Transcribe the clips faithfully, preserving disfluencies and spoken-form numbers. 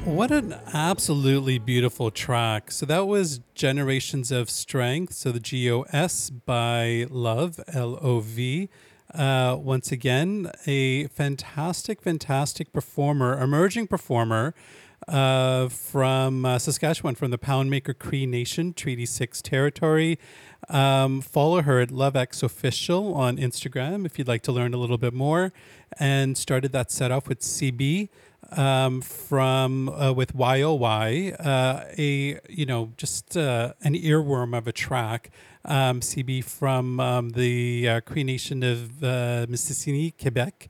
What an absolutely beautiful track. So that was Generations of Strength. So the G O S by Love, L O V. Uh, once again, a fantastic, fantastic performer, emerging performer uh, from uh, Saskatchewan, from the Poundmaker Cree Nation, Treaty six territory. Um, follow her at LoveX Official on Instagram if you'd like to learn a little bit more. And started that set off with C B um, from uh, with Y O Y, uh, a you know just uh, an earworm of a track. Um, C B from um, the uh, Cree Nation of uh, Mississini, Quebec.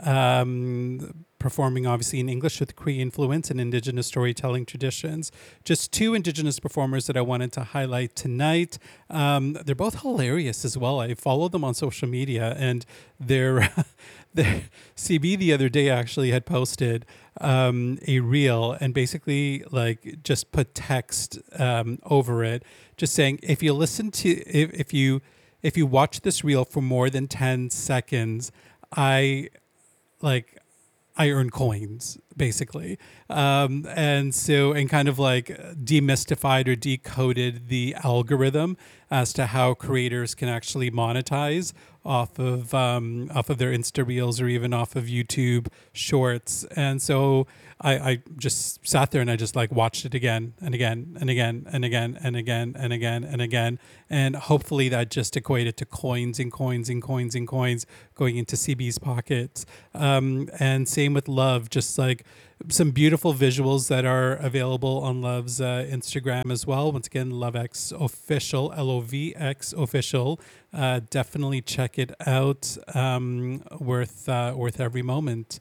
Um, performing obviously in English with Cree influence and Indigenous storytelling traditions. Just two Indigenous performers that I wanted to highlight tonight. Um, they're both hilarious as well. I follow them on social media, and they're, they're C B the other day actually had posted um, a reel and basically like just put text um, over it, just saying if you listen to if, if you if you watch this reel for more than ten seconds, I like I earn coins, basically. Um, and so, and kind of like demystified or decoded the algorithm as to how creators can actually monetize off of um, off of their Insta Reels or even off of YouTube Shorts. And so I, I just sat there and I just like watched it again and again and again and again and again and again and again. And hopefully that just equated to coins and coins and coins and coins going into C B's pockets. Um, and same with Love, just like some beautiful visuals that are available on Love's uh, Instagram as well. Once again, LoveX Official, L O V X Official. Uh, definitely check it out. Um, worth uh, worth every moment.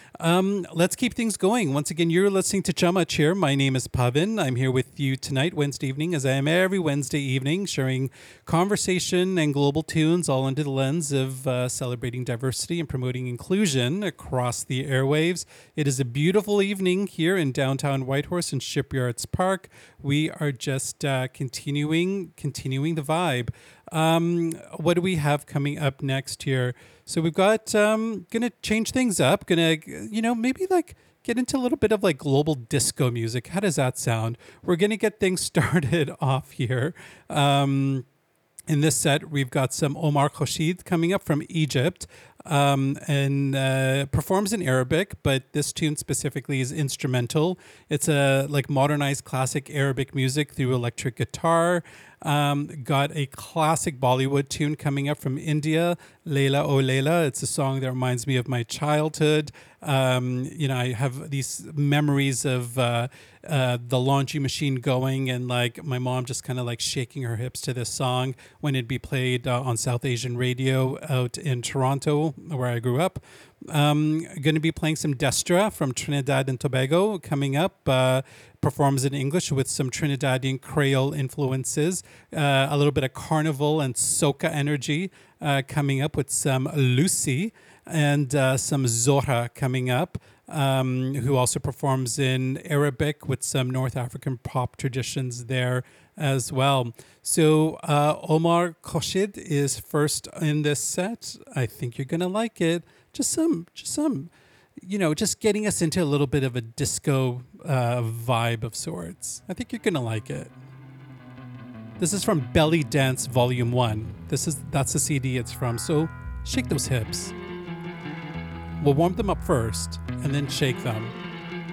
Um, let's keep things going. Once again, you're listening to Chama Cheer. My name is Pavin. I'm here with you tonight, Wednesday evening, as I am every Wednesday evening, sharing conversation and global tunes, all under the lens of uh, celebrating diversity and promoting inclusion across the airwaves. It is a beautiful evening here in downtown Whitehorse in Shipyards Park. We are just uh, continuing, continuing the vibe. Um, what do we have coming up next here? So we've got, um, gonna change things up, gonna, you know, maybe like get into a little bit of like global disco music. How does that sound? We're gonna get things started off here. Um, in this set, we've got some Omar Khoshid coming up from Egypt, um, and uh, performs in Arabic, but this tune specifically is instrumental. It's a like modernized classic Arabic music through electric guitar. Um, got a classic Bollywood tune coming up from India, Leila O Leila. It's a song that reminds me of my childhood. Um, you know, I have these memories of uh, uh, the laundry machine going and like my mom just kind of like shaking her hips to this song when it'd be played uh, on South Asian radio out in Toronto, where I grew up. Um, going to be playing some Destra from Trinidad and Tobago coming up. Uh, performs in English with some Trinidadian Creole influences. Uh, a little bit of carnival and soca energy uh, coming up with some Lucy and uh, some Zora coming up, um, who also performs in Arabic with some North African pop traditions there as well. So uh, Omar Khoshid is first in this set. I think you're going to like it. Just some, just some, you know, just getting us into a little bit of a disco uh, vibe of sorts. I think you're going to like it. This is from Belly Dance Volume one. This is that's the C D it's from. So shake those hips. We'll warm them up first and then shake them.